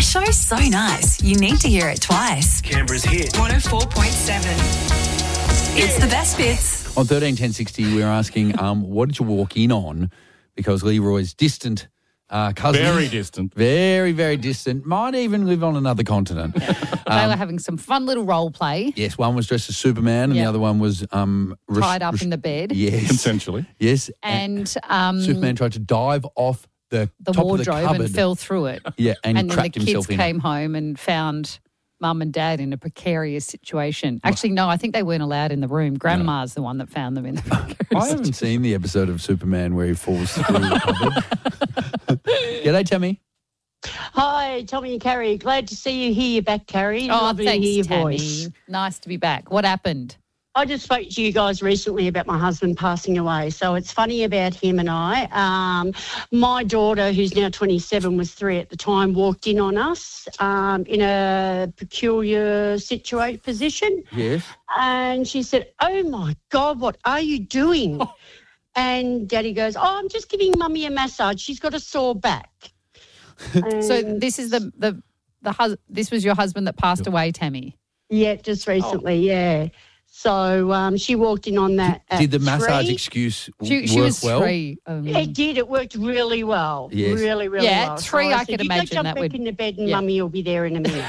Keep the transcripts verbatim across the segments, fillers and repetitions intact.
show's so nice, you need to hear it twice. Canberra's hit. one oh four point seven. It's the best bits. On thirteen ten sixty, we were asking, um, what did you walk in on? Because Leroy's distant uh, cousin. Very distant. Very, very distant. Might even live on another continent. They Um, were having some fun little role play. Yes, one was dressed as Superman and Yeah. the other one was... Um, res- Tied up res- in the bed. Yes. Consensually. Yes. And um, Superman tried to dive off the, the top wardrobe of the cupboard. and fell through it. Yeah, and, And then the trapped kids himself in came it. home and found mum and dad in a precarious situation. Actually, no, I think they weren't allowed in the room. Grandma's the one that found them in the precarious I haven't seen the episode of Superman where he falls through the cupboard. G'day, Tammy. Hi, Tommy and Carrie. Glad to see you here. You're back, Carrie. Oh, Lovely thanks, to hear your Tammy. voice. Nice to be back. What happened? I just spoke to you guys recently about my husband passing away. So it's funny about him and I. Um, my daughter, who's now twenty-seven, was three at the time, walked in on us um, in a peculiar situation position. Yes. And she said, "Oh, my God, what are you doing?" And Daddy goes, "Oh, I'm just giving Mummy a massage. She's got a sore back." So And- this is the the the hus- this was your husband that passed away, Tammy. Yeah, just recently, yeah. So um, she walked in on that. at Did the massage three. excuse She, work she was well? three. Um, It did. It worked really well. Yes. Really, really Yeah, well. three, So I said, could you imagine go jump that back would- in the bed and yeah. Mummy will be there in a minute.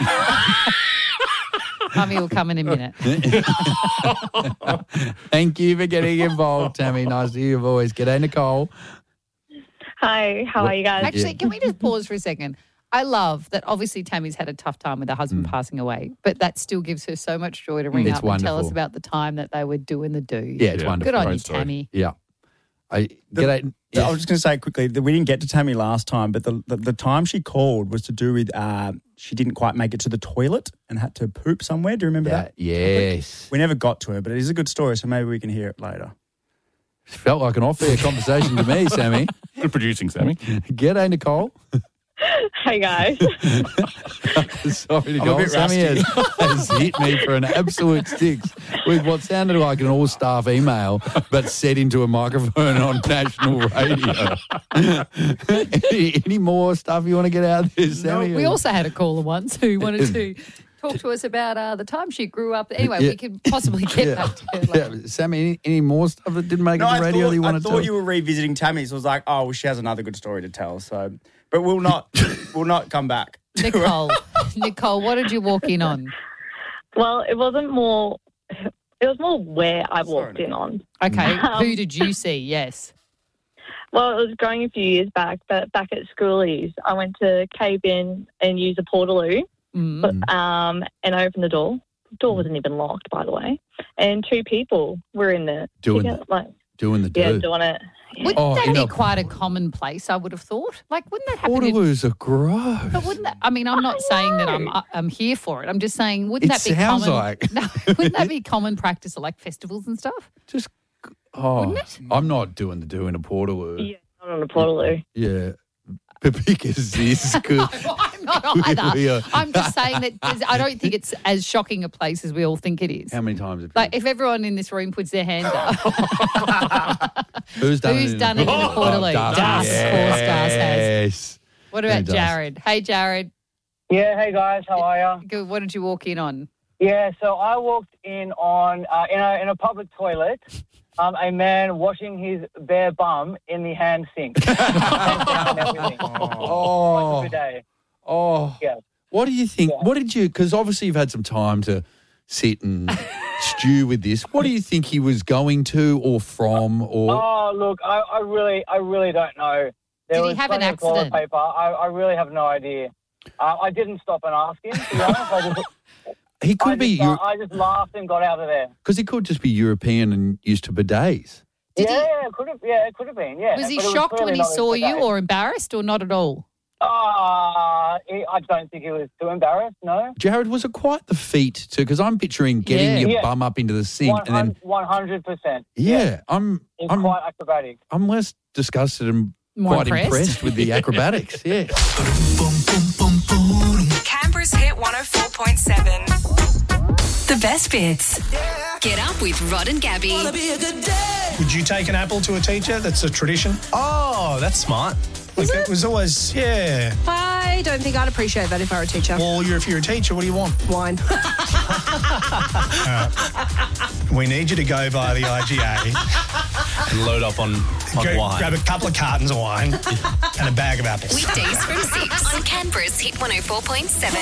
Mummy will come in a minute. Thank you for getting involved, Tammy. Nice to hear your voice. G'day, Nicole. Hi, how are you guys? Actually, can we just pause for a second? I love that obviously Tammy's had a tough time with her husband passing away, but that still gives her so much joy to ring It's up and tell us wonderful. about the time that they were doing the do. Yeah, it's Yeah. wonderful. Good on Great you, story. Tammy. Yeah. I, The- g'day. I Yes. was just going to say quickly that we didn't get to Tammy last time, but the, the, the time she called was to do with uh, she didn't quite make it to the toilet and had to poop somewhere. Do you remember Yeah, that? yes. We never got to her, but it is a good story, so maybe we can hear it later. Felt like an off-air conversation to me, Sammy. Good producing, Sammy. G'day, Nicole. Hey, guys. Sorry, I'm a Nicole. bit Sammy has, has hit me for an absolute six with what sounded like an all-staff email, but said into a microphone on national radio. any, any more stuff you want to get out there, Sammy? We also had a caller once who wanted to talk to us about uh, the time she grew up. Anyway, Yeah. we could possibly get Yeah. back to her later. Yeah, Sammy, any, any more stuff that didn't make No, it to I radio thought, that you I want to thought tell? you were revisiting Tammy, so I was like, oh, well, she has another good story to tell. So, but we'll not, we'll not come back. Nicole, Nicole, what did you walk in on? Well, it wasn't more, it was more where I walked Sorry. in on. Okay, Um, who did you see? Yes. Well, it was going a few years back, but back at schoolies, I went to cave in and use a portaloo Mm. but, um, and I opened the door. The door wasn't even locked, by the way. And two people were in there. Doing together, like, Doing the yeah, do. doing it. Wouldn't Oh, that you be know- quite a common place, I would have thought? Like, wouldn't that happen in... Portaloos are gross. But wouldn't that, I mean, I'm not saying that I'm I'm here for it. I'm just saying, wouldn't It that be sounds common? like- No, wouldn't that be common practice at like festivals and stuff? Just, oh, Wouldn't it? I'm not doing the do in a portaloo. Yeah, not on a portaloo. Yeah. Because this could. I'm not We either. are- I'm just saying that there's- I don't think it's as shocking a place as we all think it is. How many times have Like, if everyone in this room puts their hand up, Who's done who's it? in- done it in a portaloo? Das. Das, of course, Das has. Yes. What Who about does? Jared? Hey, Jared, Yeah, hey guys, how are you? go- what did you walk in on? Yeah, so I walked in on uh, in a in a public toilet, um, a man washing his bare bum in the hand sink. And everything. Oh. Good day. Oh. Yeah. What do you think? Yeah. What did you, because obviously you've had some time to sit and stew with this. What do you think he was going to or from or? Oh, look, I, I really, I really don't know. There Did he was have an plenty of toilet accident? Paper. I, I really have no idea. Uh, I didn't stop and ask him. To be honest, I just, He could I be, just, uh, I just laughed and got out of there. because he could just be European and used to bidets. Did yeah, he- yeah, it could have. Yeah, it could have been. Yeah. Was he but it shocked clearly when he not his saw you bidet. or embarrassed or not at all? Uh, he, I don't think he was too embarrassed, no. Jared, was it quite the feat too? Because I'm picturing getting Yeah. your Yeah. bum up into the sink and then, one hundred percent. yeah, I'm, It's I'm, quite acrobatic. I'm less disgusted and More quite impressed? impressed with the acrobatics. Yeah. Canberra's hit one oh four point seven. The best bits. Get up with Rod and Gabby. Would you take an apple to a teacher? That's a tradition. Oh, that's smart. Like, it was always, yeah. I don't think I'd appreciate that if I were a teacher. Well, you're, if you're a teacher, what do you want? Wine. Uh, we need you to go via the I G A. And load up on, on Go, wine. grab a couple of cartons of wine and a bag of apples. Weekdays from six on Canberra's Hit one oh four point seven.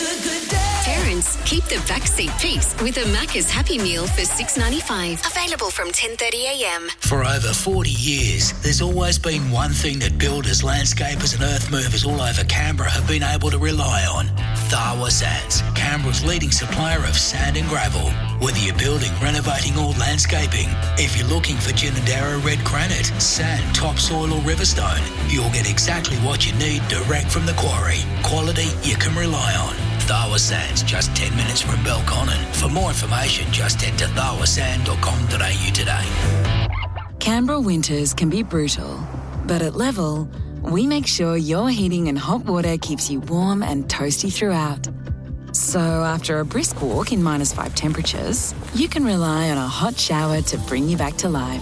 Parents, keep the backseat peace with a Macca's Happy Meal for six ninety-five. Available from ten thirty a m. For over forty years, there's always been one thing that builders, landscapers and earth movers all over Canberra have been able to rely on. Tharwa Sands, Canberra's leading supplier of sand and gravel. Whether you're building, renovating or landscaping, if you're looking for Ginninderra red granite, sand, topsoil or riverstone, you'll get exactly what you need direct from the quarry. Quality you can rely on. Tharwa Sands, just ten minutes from Belconnen. For more information, just head to tharwa sand dot com dot a u today. Canberra winters can be brutal, but at Level, we make sure your heating and hot water keeps you warm and toasty throughout. So after a brisk walk in minus five temperatures, you can rely on a hot shower to bring you back to life.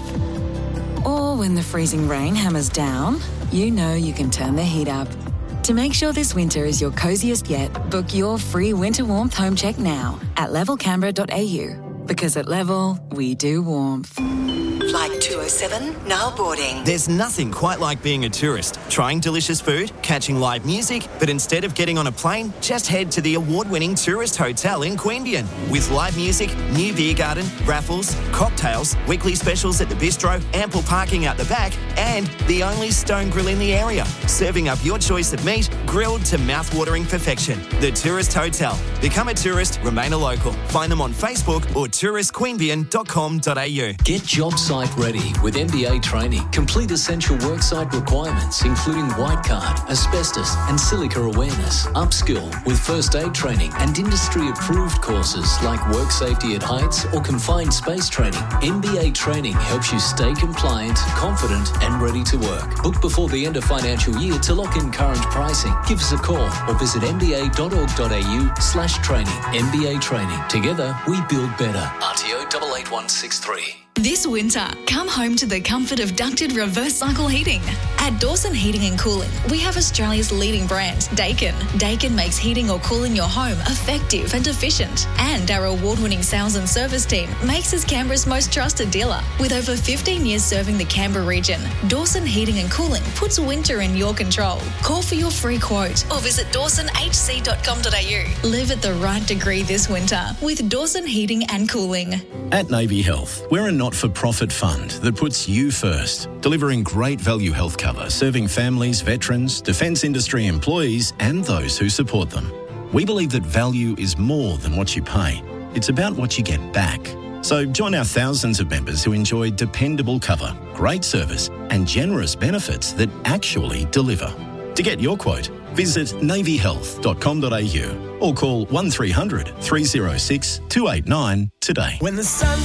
Or when the freezing rain hammers down, you know you can turn the heat up. To make sure this winter is your coziest yet, book your free winter warmth home check now at level canberra dot a u. Because at Level, we do warmth. Flight two oh seven, now boarding. There's nothing quite like being a tourist, trying delicious food, catching live music, but instead of getting on a plane, just head to the award-winning Tourist Hotel in Queanbeyan. With live music, new beer garden, raffles, cocktails, weekly specials at the bistro, ample parking out the back, and the only stone grill in the area, serving up your choice of meat, grilled to mouth-watering perfection. The Tourist Hotel. Become a tourist, remain a local. Find them on Facebook or tourist queanbeyan dot com dot a u. Get job site ready with M B A training. Complete essential worksite requirements, including white card, asbestos and silica awareness. Upskill with first aid training and industry-approved courses like work safety at heights or confined space training. M B A training helps you stay compliant, confident and ready to work. Book before the end of financial year to lock in current pricing. Give us a call or visit m b a dot org dot a u slash training. M B A training. Together, we build better. R T O eight eight one six three. This winter, come home to the comfort of ducted reverse cycle heating. At Dawson Heating and Cooling, we have Australia's leading brand, Daikin. Daikin makes heating or cooling your home effective and efficient. And our award-winning sales and service team makes us Canberra's most trusted dealer. With over fifteen years serving the Canberra region, Dawson Heating and Cooling puts winter in your control. Call for your free quote or visit dawson h c dot com dot a u. Live at the right degree this winter with Dawson Heating and Cooling. At Navy Health, we're a not-for-profit fund that puts you first, delivering great value health cover, serving families, veterans, defence industry employees and those who support them. We believe that value is more than what you pay. It's about what you get back. So join our thousands of members who enjoy dependable cover, great service and generous benefits that actually deliver. To get your quote, visit navy health dot com dot a u or call one three hundred, three oh six, two eight nine today. When the sun